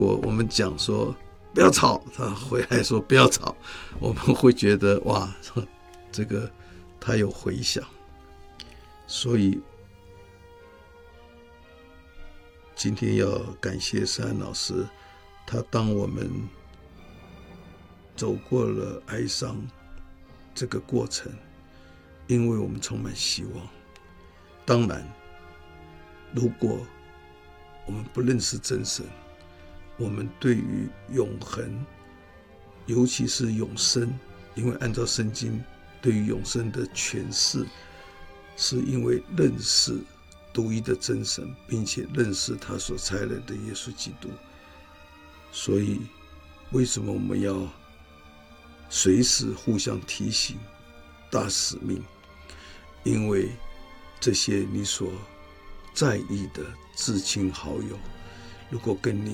我们讲说不要吵，他回来说不要吵，我们会觉得哇，这个他有回响。所以今天要感谢山安老师，他当我们走过了哀伤这个过程，因为我们充满希望。当然如果我们不认识真神，我们对于永恒，尤其是永生，因为按照圣经对于永生的诠释，是因为认识独一的真神，并且认识他所差来的耶稣基督。所以为什么我们要随时互相提醒大使命？因为这些你所在意的至亲好友，如果跟你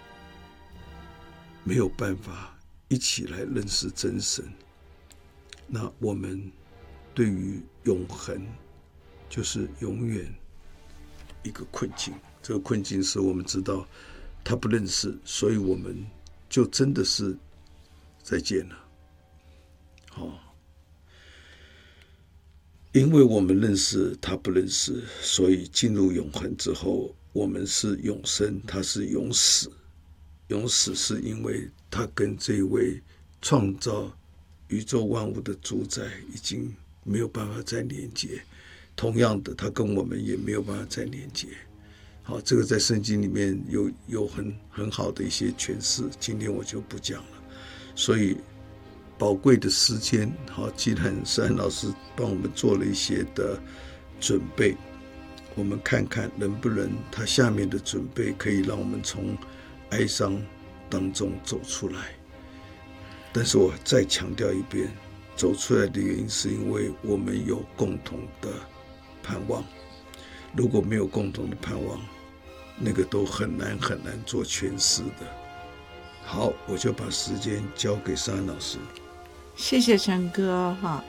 没有办法一起来认识真神，那我们对于永恒就是永远一个困境。这个困境是我们知道他不认识，所以我们就真的是再见了。因为我们认识他不认识，所以进入永恒之后，我们是永生，他是永死。永死是因为他跟这位创造宇宙万物的主宰已经没有办法再连接，同样的他跟我们也没有办法再连接。好，这个在圣经里面有很好的一些诠释，今天我就不讲了。所以宝贵的时间，好，既然山安老师帮我们做了一些的准备，我们看看能不能他下面的准备可以让我们从哀伤当中走出来。但是我再强调一遍，走出来的原因是因为我们有共同的盼望。如果没有共同的盼望，那个都很难做诠释的。好，我就把时间交给山安老师。 谢谢陈哥哈。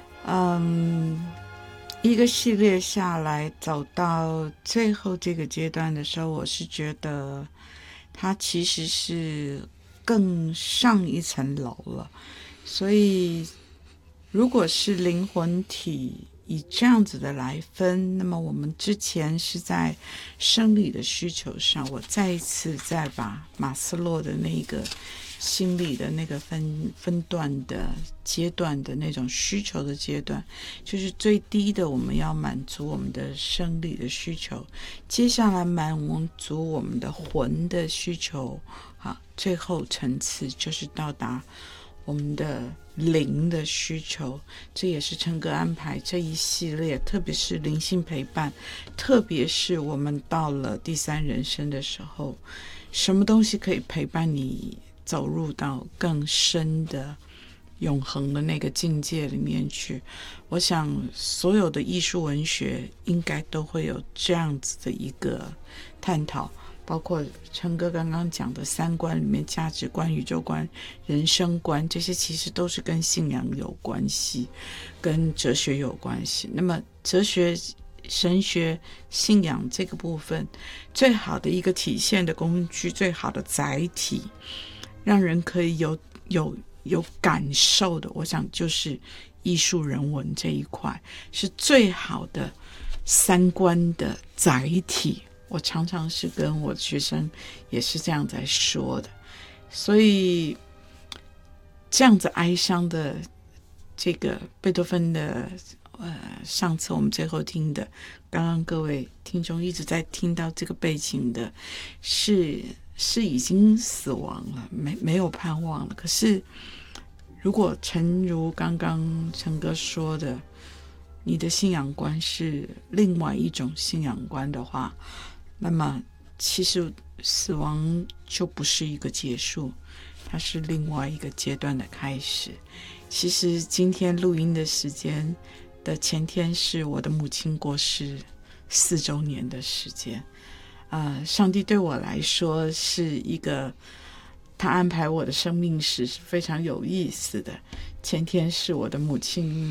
一个系列下来走到最后这个阶段的时候，我是觉得它其实是更上一层楼了。所以如果是灵魂体以这样子的来分，那么我们之前是在生理的需求上，我再一次再把马斯洛的那个心理的那个分段的阶段的那种需求的阶段，就是最低的我们要满足我们的生理的需求，接下来满足我们的魂的需求，好，最后层次就是到达我们的灵的需求。这也是陈哥安排这一系列，特别是灵性陪伴，特别是我们到了第三人生的时候，什么东西可以陪伴你走入到更深的永恒的那个境界里面去。我想所有的艺术文学应该都会有这样子的一个探讨，包括陈哥刚刚讲的三观里面，价值观、宇宙观、人生观，这些其实都是跟信仰有关系，跟哲学有关系。那么哲学、神学、信仰这个部分，最好的一个体现的工具，最好的载体，让人可以有感受的，我想就是艺术人文这一块是最好的三观的载体。我常常是跟我的学生也是这样在说的。所以这样子哀伤的这个贝多芬的上次我们最后听的，刚刚各位听众一直在听到这个背景的是已经死亡了，没有盼望了。可是如果诚如刚刚陈哥说的，你的信仰观是另外一种信仰观的话，那么其实死亡就不是一个结束，它是另外一个阶段的开始。其实今天录音的时间的前天是我的母亲过世4周年的时间。上帝对我来说是一个，他安排我的生命史是非常有意思的。前天是我的母亲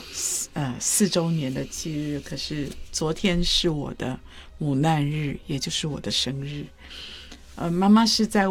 4周年的忌日，可是昨天是我的母难日，也就是我的生日。妈妈是在